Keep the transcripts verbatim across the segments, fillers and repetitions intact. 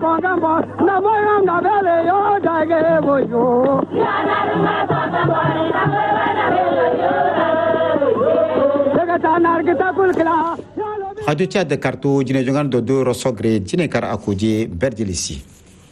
Radio Tchad Kartou jine jongan dodo rosogre jine kar akuje berjelisi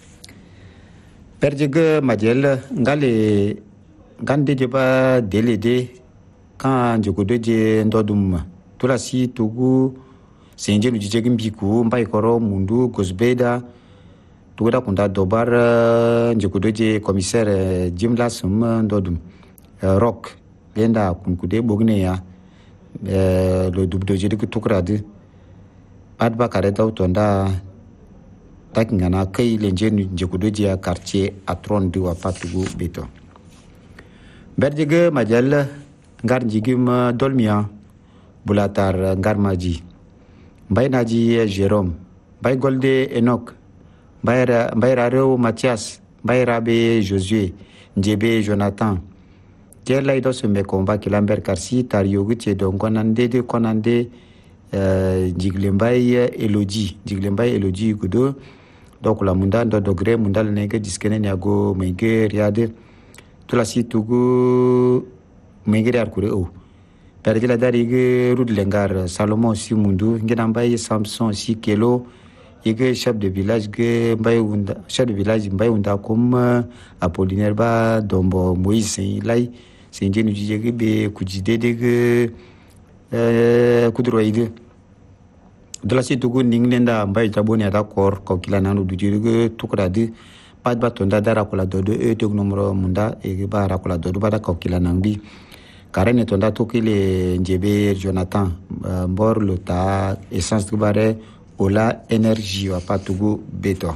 berjege majel ngale gande jeba delede kan jogodo je ndodum tulasi tugu senje nu jije gimbiku mbai koro mundu gosbeda tuguda kunda dobar jogodo je commissaire jimla sum ndodum rock lenda kunkude bogne ya le dubdo je de tukrade adba kare daw tonda takingana kai lenjenu jekudoji ya quartier atron du wa patugu beto berjege majal ngar jigim dolmia bulatar ngar maji bay naji Jérôme bay golde Enoch bayra bayra rew Mathias bayra be Josué njebe Jonathan jelay do se me combat kilamber karsi tar yogutie do konande de konande Uh, Jiglembay Elodie Jiglembay Elodie gudo donc la munda do dogre munda le nege diskene niago menge riade to la situgu menge riar kure o perde la darige rud lengar Salomon si mundu ngenambay Samson si kelo yege chef de village ge mbay unda chef de village mbay unda comme Apollinaire ba dombo Moïse lay senjenu jige be kujide ge Euh, kudroide de la situgu ninglenda mbay jaboni ada kor ko kila nanu du jirugo tukradi pad batonda dara kula dodo e tok numero munda e bara kula dodo bada ko kila nambi karene tonda tokile njebe Jonathan uh, mbor lota essence bare ola énergie wa patugu beto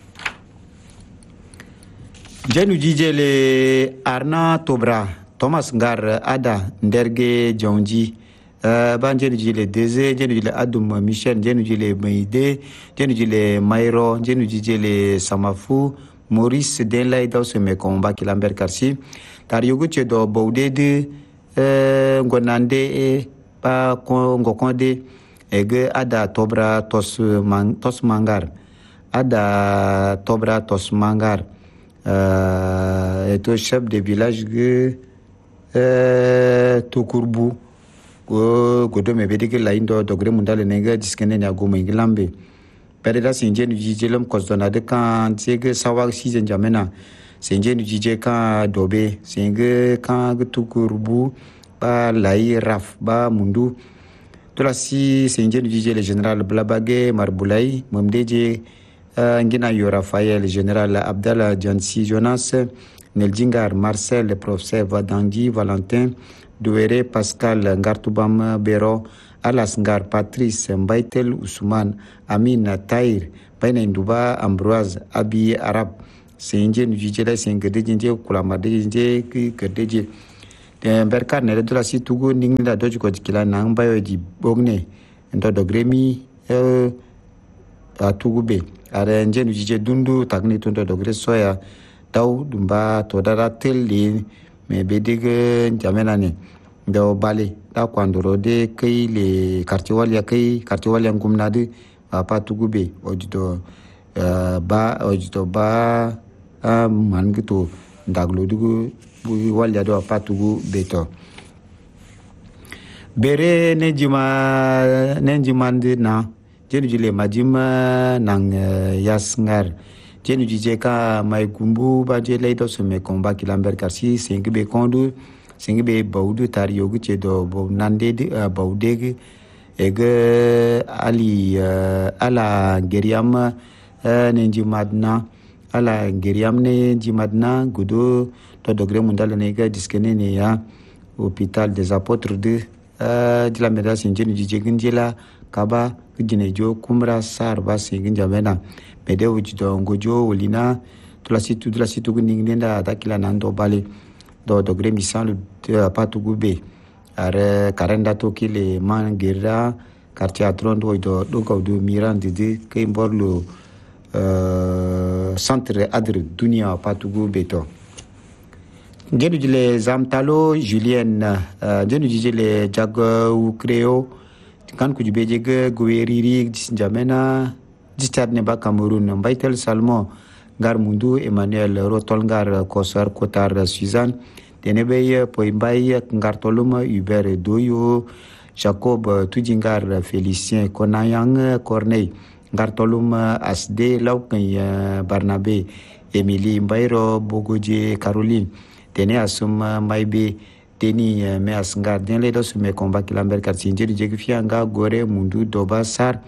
jenu jijele Arna Tobra Thomas Ngar ada nderge jonji Uh, ban jenu jile Deze, jenu jile Adum Michel, jenu jile Meide, jenu jile Mairo, jenu jile Samafu, Maurice Denlay dans ce me combat qui l'amber karsi. Tar yogu che do baude de uh, ngonande e pa ngokonde ege ada Tobra tos man, tos mangar. Ada Tobra tos mangar. Uh, eto chef de village ge uh, Tokurbu. Go godo me bedike la indo dogre mundale nega diskene nya go mengilambe pereda sinje nu jijelem kosdona de kan tege sawak si jamena sinje nu jije kan dobe singe kan gutukurbu ba lai raf ba mundu tola si sinje nu jije le général Blabage Marbulay momdeje uh, ngina yo Raphaël général Abdallah Jansi Jonas Neljingar Marcel le professeur Vadangi Valentin Douere Pascal Ngartubam Bero Alas Ngar Patrice Mbaitel Ousmane Amin Taïr Baina Nduba Ambroise Abi Arab Senje Nujijela Sengede Jinje Kulamade Jinje Kedeje Berkar Nere de la Situgu Ningla Dojko Kila Nambayo di Bogne Ndo Dogremi euh, a Tugube Are Nje Nujije Dundu Takni Tundo Dogre Soya Daw Dumba Todara Teli mais bédige jamenane do balé da kwandoro de kay le quartier walia kay quartier walia ngumnade pa tugube odito ba odito ba mangito ndaglo dugo walia do pa tugu beto bere ne jima ne jimande na jenu jile majima nang yasngar jenu jije ka mai gumbu ba je leido se me combat ki lamber karsi sengi be kondu sengi be baudu tar yogu che do bo nande de baudege ege ali ala geriam ne jimadna ala geriam ne jimadna gudo to dogre mundal ne ga diskene ne ya hôpital des apôtres de de la médecine jenu jije ginjela kaba gine jo kumra sar ba sengi jamena mede wujido ngojo wolina tula situ tula situ ningenda takila nando bale do dogre misan le patugu be are karenda to kile mangira quartier atron do do do ko do mirande de kay borlo euh centre adre dunia patugu beto ngenu jile zamtalo Julien ngenu jile jago creo kan ku jubeje ge gueriri jamena Jistad ne ba Cameroun Mbaitel Salmon ngar Mundu Emmanuel Rotol ngar Kosar Kotar Suzanne Denebey Poimbay ngar Toluma Hubert Doyo Jacob Tudingar Félicien Konayang Corneille ngar Toluma Asde Laukay Barnabé Émilie Mbayro Bogodje Caroline Tene Asum Maïbe Teni Meas ngar Denle do sume combat Kilamber quartier du Jegfia nga Gore Mundu Doba Sar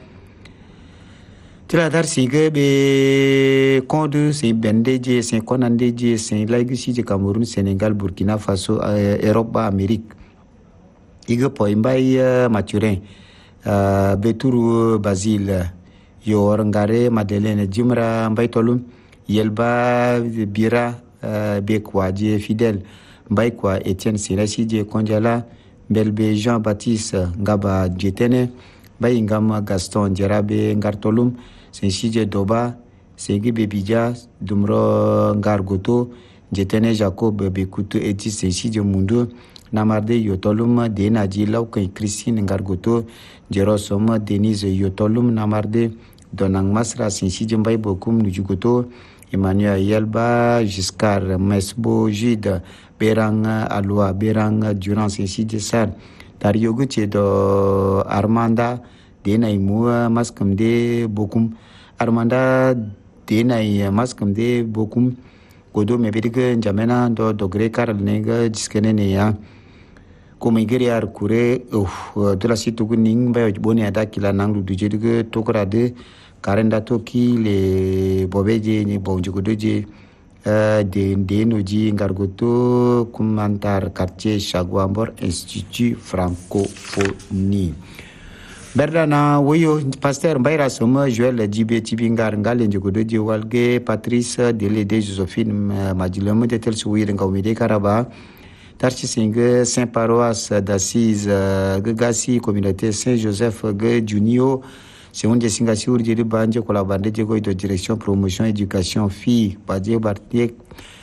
Tiladar sige be kondu se bendeje se konandeje se laigusi je Cameroun Sénégal Burkina Faso uh, Europe Amérique Iga Poimbay uh, Mathurin uh, Beturu Basile Yor Ngare Madeleine Jimra Mbaitolum Yelba Bira uh, Bekwaje Fidèle Mbaikwa Etienne Sirasi je Konjala Belbe Jean-Baptiste Ngaba Jetene Bayingam Gaston Jerabe Ngartolum Sensije Doba Segi Bebija Dumro Ngargoto Jetene Jacob Bekutu Eti Sensije Mundu Namarde Yotolum Denaji Laukai Christine Ngargoto Jerosom Denise Yotolum Namarde Donang Masra Sensije Mbay Bokum Nujugoto Emmanuel Yelba Giscard Mesbo Jide Berang Alua Berang Durant Sensije Sar Dario Gucci do Armanda Denai Mua Maskam de Bokum Armanda Denai Maskam de Bokum Godo Mebediga Jamena do Dogre Karl Nega Jiskene ya Komigeri ar kure uh de la site Guning Bay Boni Ada Kila Nanglu du Jedige Tokra de Karenda Toki le Bobeje ni Bonjugodoje Uh, de Denoji Ngargoto Kumantar Quartier Chagouambor Institut Francophonie Berdana Woyo Pasteur Mbaira Soma Joël Djibé Tibingar Ngale Njogodoji Walge Patrice Delede Josephine Majilom de Tel Souir Ngawide Karaba Tarchi Singe Saint-Paroisse d'Assise Gagasi Communauté Saint-Joseph Ge Junio Seunde Singasur Jiri Banje Kolabande Jego de Direction Promotion Éducation Filles Badje Bartiek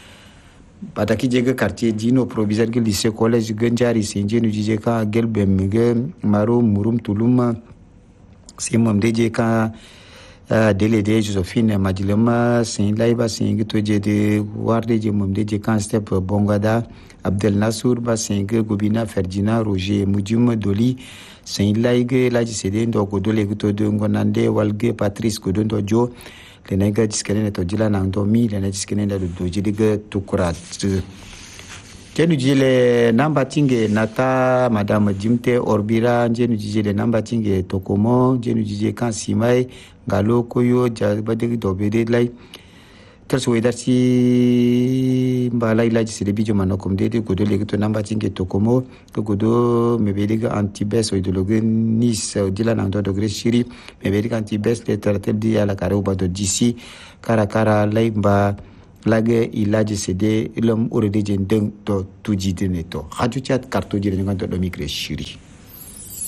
Bataki Jega Quartier Dino Proviseur Ge Lycée Collège Genjari Senje Nujika Gelbem Ge Maro Murum Tuluma Simom Dejeka Delede Josephine Madilema Saint Laiba Saint Toje de Warde Je Mom Deje Kan Step Bongada Abdel Nassour Ba Saint Gobina Ferdinand Roger Mujum Doli Saint Laige Laji Sede Ndo Godole Guto de Ngonande Walge Patrice Godondo Jo Lenega Jiskene to Jila Nangdomi Lenega Jiskene do Jidiga Tukurat Jenu Jile Namba Tinge Nata Madame Jimte Orbira Jenu Jile Namba Tinge Tokomo Jenu Jile Kan Simai Galo Koyo Jabadegi Dobede Lai Terso Wedarsi Mbalai Laji Sede Bijo Manokom Dede Godo Leguto Namba Tinge Tokomo Godo Mebediga Antibes Oidologue Nice Dila Nando Dogre Shiri Mebediga Antibes Le Taratel Di Ala Kare Ubado Disi Kara Kara Lai Mba Lage Ilaji Sede Ilom Urede Jendeng To Tuji Deneto Haju Chat Karto Jire Nganto Domikre Shiri